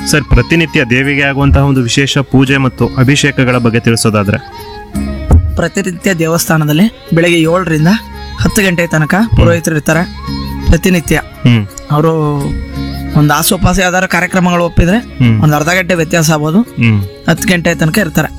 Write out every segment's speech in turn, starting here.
Sir, ಪ್ರತಿನಿತ್ಯ ದೇವಿಗೆ ಆಗುವಂತಹ ಒಂದು ವಿಶೇಷ ಪೂಜೆ ಮತ್ತು ಅಭಿಷೇಕಗಳ ಬಗ್ಗೆ ತಿಳಿಸೋದಾದ್ರೆ? ಪ್ರತಿನಿತ್ಯ ದೇವಸ್ಥಾನದಲ್ಲಿ ಬೆಳಗ್ಗೆ 7ರಿಂದ 10 ಗಂಟೆ ತನಕ ಪುರೋಹಿತರು ಇರ್ತಾರೆ. ಪ್ರತಿನಿತ್ಯ ಅವರು ಒಂದು ಆಸೋಪಾಸ ಯಾವ್ದಾದ್ರು ಕಾರ್ಯಕ್ರಮಗಳು ಒಪ್ಪಿದ್ರೆ ಒಂದು ಅರ್ಧ ಗಂಟೆ ವ್ಯತ್ಯಾಸ ಆಗ್ಬೋದು, 10 ಗಂಟೆ ತನಕ ಇರ್ತಾರೆ.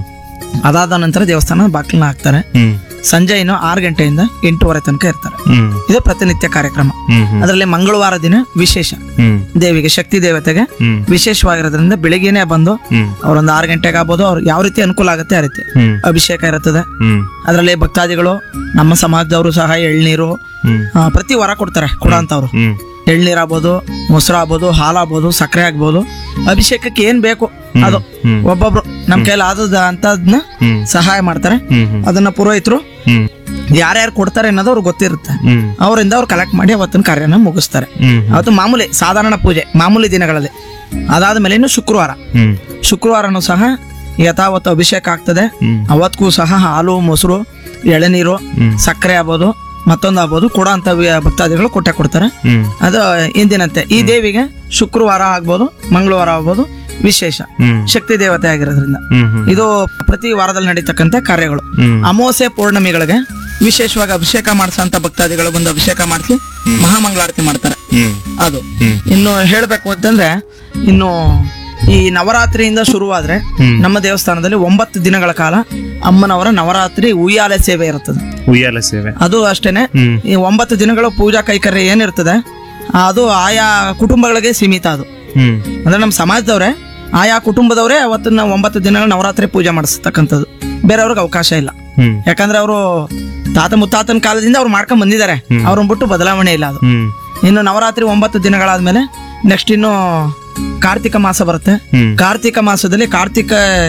ಅದಾದ ನಂತರ ದೇವಸ್ಥಾನ ಬಾಗಿಲನ್ನ ಹಾಕ್ತಾರೆ. ಸಂಜೆ ಇನ್ನು 6 ಗಂಟೆಯಿಂದ 8:30 ತನಕ ಇರ್ತಾರೆ. ಇದು ಪ್ರತಿನಿತ್ಯ ಕಾರ್ಯಕ್ರಮ. ಅದರಲ್ಲಿ ಮಂಗಳವಾರ ದಿನ ವಿಶೇಷ, ದೇವಿಗೆ ಶಕ್ತಿ ದೇವತೆಗೆ ವಿಶೇಷವಾಗಿರೋದ್ರಿಂದ ಬೆಳಿಗ್ಗೆನೆ ಬಂದು ಅವ್ರೊಂದು 6 ಗಂಟೆಗೆ ಆಗ್ಬೋದು, ಅವ್ರು ಯಾವ ರೀತಿ ಅನುಕೂಲ ಆಗುತ್ತೆ ಆ ರೀತಿ ಅಭಿಷೇಕ ಇರುತ್ತದೆ. ಅದರಲ್ಲಿ ಭಕ್ತಾದಿಗಳು ನಮ್ಮ ಸಮಾಜದವರು ಸಹ ಎಳ್ನೀರು ಪ್ರತಿ ವಾರ ಕೊಡ್ತಾರೆ. ಕೊಡೋಂಥವ್ರು ಎಳ್ನೀರ್ ಆಗ್ಬೋದು, ಮೊಸರು ಆಗ್ಬೋದು, ಹಾಲು ಆಗ್ಬೋದು, ಸಕ್ಕರೆ ಆಗ್ಬೋದು, ಅಭಿಷೇಕಕ್ಕೆ ಏನ್ ಬೇಕು ಅದು ಒಬ್ಬೊಬ್ರು ನಮ್ ಕೈಲಿ ಆದದ ಅಂತದ್ನ ಸಹಾಯ ಮಾಡ್ತಾರೆ. ಅದನ್ನ ಪುರೋಹಿತರು ಯಾರ್ಯಾರು ಕೊಡ್ತಾರೆ ಅನ್ನೋದು ಅವ್ರಿಗೆ ಗೊತ್ತಿರುತ್ತೆ. ಅವರಿಂದ ಅವ್ರು ಕಲೆಕ್ಟ್ ಮಾಡಿ ಅವತ್ತಿನ ಕಾರ್ಯನ ಮುಗಿಸ್ತಾರೆ. ಅವತ್ತು ಮಾಮೂಲಿ ಸಾಧಾರಣ ಪೂಜೆ ಮಾಮೂಲಿ ದಿನಗಳಲ್ಲಿ. ಅದಾದ್ಮೇಲೆ ಇನ್ನು ಶುಕ್ರವಾರನೂ ಸಹ ಯಥಾವತ್ತು ಅಭಿಷೇಕ ಆಗ್ತದೆ. ಅವತ್ತಿಗೂ ಸಹ ಹಾಲು, ಮೊಸರು, ಎಳನೀರು, ಸಕ್ಕರೆ ಆಗ್ಬೋದು, ಮತ್ತೊಂದು ಆಗ್ಬೋದು ಕೊಡೋ ಅಂತ ಭಕ್ತಾದಿಗಳು ಕೊಡ್ತಾರೆ. ಅದು ಇಂದಿನಂತೆ ಈ ದೇವಿಗೆ ಶುಕ್ರವಾರ ಆಗ್ಬೋದು, ಮಂಗಳವಾರ ಆಗ್ಬೋದು ವಿಶೇಷ ಶಕ್ತಿ ದೇವತೆ ಆಗಿರೋದ್ರಿಂದ ಇದು ಪ್ರತಿ ವಾರದಲ್ಲಿ ನಡೀತಕ್ಕಂಥ ಕಾರ್ಯಗಳು. ಅಮಾವಾಸ್ಯೆ ಪೌರ್ಣಮಿಗಳಿಗೆ ವಿಶೇಷವಾಗಿ ಅಭಿಷೇಕ ಮಾಡಿಸಂತ ಭಕ್ತಾದಿಗಳು ಬಂದು ಅಭಿಷೇಕ ಮಾಡಿಸಿ ಮಹಾಮಂಗಳಾರತಿ ಮಾಡ್ತಾರೆ. ಅದು ಇನ್ನು ಹೇಳ್ಬೇಕು ಅಂತಂದ್ರೆ, ಇನ್ನು ಈ ನವರಾತ್ರಿಯಿಂದ ಶುರುವಾದ್ರೆ ನಮ್ಮ ದೇವಸ್ಥಾನದಲ್ಲಿ 9 ದಿನಗಳ ಕಾಲ ಅಮ್ಮನವರ ನವರಾತ್ರಿ ಉಯ್ಯಾಲೆ ಸೇವೆ ಇರುತ್ತದೆ. ಉಯ್ಯಾಲೆ ಸೇವೆ ಅದು ಅಷ್ಟೇನೆ. ಈ 9 ದಿನಗಳ ಪೂಜಾ ಕೈಕರ್ಯ ಏನಿರ್ತದೆ ಅದು ಆಯಾ ಕುಟುಂಬಗಳಿಗೆ ಸೀಮಿತ. ಅದು ಅಂದ್ರೆ ನಮ್ಮ ಸಮಾಜದವ್ರೆ ಆಯಾ ಕುಟುಂಬದವರೇ ಅವತ್ತನ್ನ 9 ದಿನಗಳ ನವರಾತ್ರಿ ಪೂಜೆ ಮಾಡಿಸ್ತಕ್ಕಂಥದ್ದು. ಬೇರೆಯವ್ರಿಗೆ ಅವಕಾಶ ಇಲ್ಲ. ಯಾಕಂದ್ರೆ ಅವರು ತಾತ ಮುತ್ತಾತನ ಕಾಲದಿಂದ ಅವ್ರು ಮಾಡ್ಕೊಂಡ್ ಬಂದಿದ್ದಾರೆ. ಅವ್ರನ್ನ ಬಿಟ್ಟು ಬದಲಾವಣೆ ಇಲ್ಲ. ಅದು ಇನ್ನು ನವರಾತ್ರಿ 9 ದಿನಗಳಾದ್ಮೇಲೆ ನೆಕ್ಸ್ಟ್ ಇನ್ನು ಕಾರ್ತಿಕ ಮಾಸ ಬರುತ್ತೆ. ಕಾರ್ತಿಕ ಮಾಸದಲ್ಲಿ ಕಾರ್ತಿಕ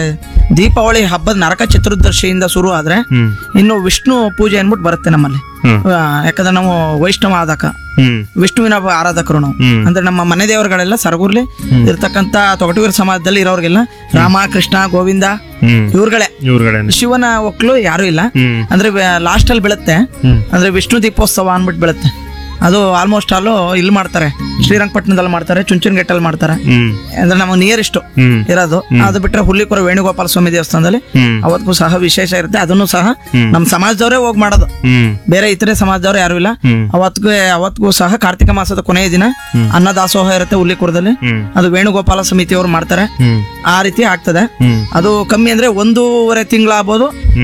ದೀಪಾವಳಿ ಹಬ್ಬದ ನರಕ ಚತುರ್ದಶಿಯಿಂದ ಶುರು ಆದ್ರೆ ಇನ್ನು ವಿಷ್ಣು ಪೂಜೆ ಅನ್ಬಿಟ್ಟು ಬರುತ್ತೆ ನಮ್ಮಲ್ಲಿ. ಯಾಕಂದ್ರೆ ನಾವು ವೈಷ್ಣವ ವಿಷ್ಣುವಿನ ಆರಾಧಕರು ನಾವು. ಅಂದ್ರೆ ನಮ್ಮ ಮನೆ ದೇವರುಗಳೆಲ್ಲ ಸರಗೂರ್ಲಿ ಇರ್ತಕ್ಕಂತ ತೊಗಟೂರು ಸಮಾಜದಲ್ಲಿ ಇರೋರ್ಗೆಲ್ಲ ರಾಮ, ಕೃಷ್ಣ, ಗೋವಿಂದ ಇವ್ರುಗಳೇ. ಶಿವನ ಒಕ್ಲು ಯಾರು ಇಲ್ಲ. ಅಂದ್ರೆ ಲಾಸ್ಟ್ ಅಲ್ಲಿ ಬೀಳುತ್ತೆ. ಅಂದ್ರೆ ವಿಷ್ಣು ದೀಪೋತ್ಸವ ಅನ್ಬಿಟ್ಟು ಬೀಳುತ್ತೆ. ಅದು ಆಲ್ಮೋಸ್ಟ್ ಅಲ್ಲೂ ಇಲ್ಲಿ ಮಾಡ್ತಾರೆ, ಶ್ರೀರಂಗಪಟ್ಟಣದಲ್ಲಿ ಮಾಡ್ತಾರೆ, ಚುಂಚನಘಟ್ಟಲ್ಲಿ ಮಾಡ್ತಾರೆ. ಅಂದ್ರೆ ನಮ್ಮ ನಿಯರೆಸ್ಟ್ ಇರೋದು. ಅದು ಬಿಟ್ರೆ ಹುಲ್ಲಿಕೊರ ವೇಣುಗೋಪಾಲ ಸ್ವಾಮಿ ದೇವಸ್ಥಾನದಲ್ಲಿ ಅವತ್ತಿಗೂ ಸಹ ವಿಶೇಷ ಇರುತ್ತೆ. ಅದನ್ನು ಸಹ ನಮ್ಮ ಸಮಾಜದವರೇ ಹೋಗಿ ಮಾಡೋದು, ಬೇರೆ ಇತರೆ ಸಮಾಜದವ್ರು ಯಾರು ಇಲ್ಲ. ಅವತ್ತಿಗೂ ಸಹ ಕಾರ್ತಿಕ ಮಾಸದ ಕೊನೆಯ ದಿನ ಅನ್ನದಾಸೋಹ ಇರುತ್ತೆ ಹುಲ್ಲಿಕೊರದಲ್ಲಿ. ಅದು ವೇಣುಗೋಪಾಲ ಸಮಿತಿಯವರು ಮಾಡ್ತಾರೆ. ಆ ರೀತಿ ಆಗ್ತದೆ. ಅದು ಕಮ್ಮಿ ಅಂದ್ರೆ 1.5 ತಿಂಗಳಾಗ್ಬೋದು,